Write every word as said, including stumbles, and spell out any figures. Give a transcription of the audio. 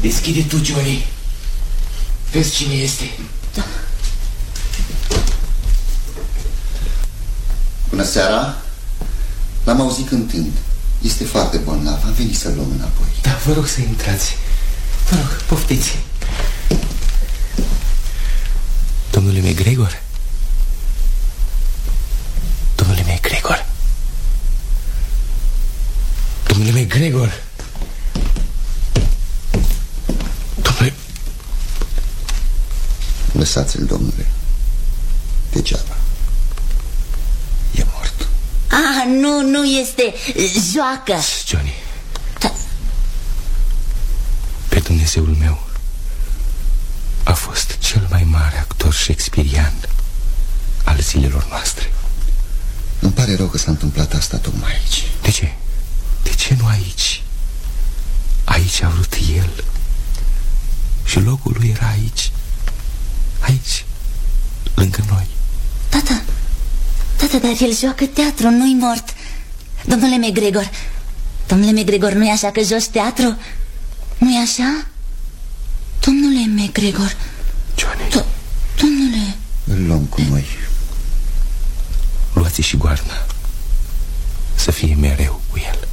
Deschide tu, Johnny. Vezi cine este. Da. Bună seara. L-am auzit cântând. Este foarte bolnav. Am venit să-l luăm înapoi. Da, vă rog să intrați. Vă rog, poftiți. Domnule McGregor? Domnule McGregor? Domnule McGregor? Domnule... Lăsați-l, domnule. Degeaba. E mort. Ah, nu, nu este joacă. Johnny. Da. Pe Dumnezeul meu a fost cel mai mare actor shakespearian al zilelor noastre. Îmi pare rău că s-a întâmplat asta tocmai aici. De ce? De ce nu aici? Aici a vrut el. Și locul lui era aici. Aici, lângă noi. Tata, tata, dar el joacă teatru, nu-i mort. Domnule McGregor, domnule McGregor, nu-i așa că joci teatru? Nu-i așa? Domnule McGregor. Johnny. Domnule. Îl luăm cu noi. Luați și goarna. Să fie mereu cu el.